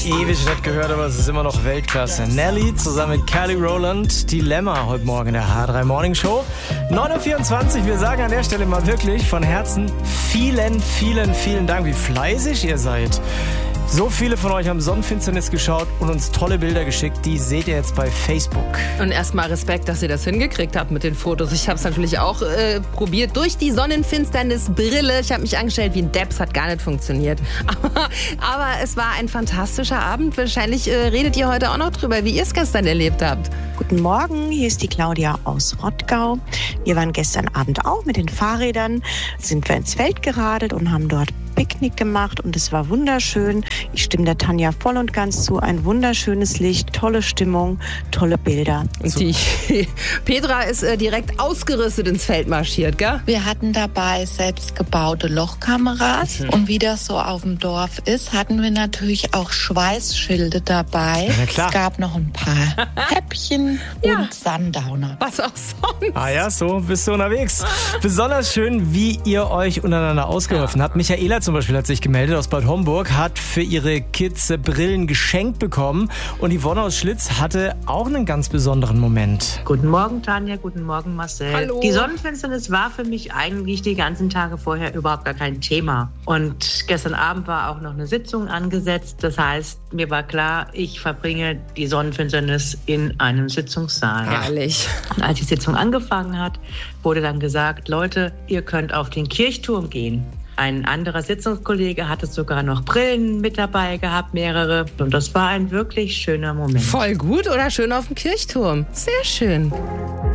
Ewig nicht gehört, aber es ist immer noch Weltklasse. Nelly zusammen mit Kelly Rowland, Dilemma heute Morgen in der H3 Morning Show. 9.24 Uhr, wir sagen an der Stelle mal wirklich von Herzen vielen Dank, wie fleißig ihr seid. So viele von euch haben Sonnenfinsternis geschaut und uns tolle Bilder geschickt. Die seht ihr jetzt bei Facebook. Und erstmal Respekt, dass ihr das hingekriegt habt mit den Fotos. Ich habe es natürlich auch probiert durch die Sonnenfinsternisbrille. Ich habe mich angestellt wie ein Depp, es hat gar nicht funktioniert. Aber es war ein fantastischer Abend. Wahrscheinlich redet ihr heute auch noch drüber, wie ihr es gestern erlebt habt. Guten Morgen, hier ist die Claudia aus Rottgau. Wir waren gestern Abend auch mit den Fahrrädern, sind wir ins Feld geradelt und haben dort Picknick gemacht und es war wunderschön. Ich stimme der Tanja voll und ganz zu. Ein wunderschönes Licht, tolle Stimmung, tolle Bilder. Und die Petra ist direkt ausgerüstet ins Feld marschiert, gell? Wir hatten dabei selbstgebaute Lochkameras und wie das so auf dem Dorf ist, hatten wir natürlich auch Schweißschilde dabei. Ja, klar. Es gab noch ein paar Häppchen und Sundowner. Was auch sonst. Ah ja, so bist du unterwegs. Besonders schön, wie ihr euch untereinander ausgeholfen habt. Michaela zum Beispiel hat sich gemeldet aus Bad Homburg, hat für ihre Kids Brillen geschenkt bekommen und Yvonne aus Schlitz hatte auch einen ganz besonderen Moment. Guten Morgen, Tanja, guten Morgen, Marcel. Hallo. Die Sonnenfinsternis war für mich eigentlich die ganzen Tage vorher überhaupt gar kein Thema. Und gestern Abend war auch noch eine Sitzung angesetzt. Das heißt, mir war klar, ich verbringe die Sonnenfinsternis in einem Sitzungssaal. Herrlich. Und als die Sitzung angefangen hat, wurde dann gesagt, Leute, ihr könnt auf den Kirchturm gehen. Ein anderer Sitzungskollege hatte sogar noch Brillen mit dabei gehabt, mehrere. Und das war ein wirklich schöner Moment. Voll gut oder schön auf dem Kirchturm. Sehr schön.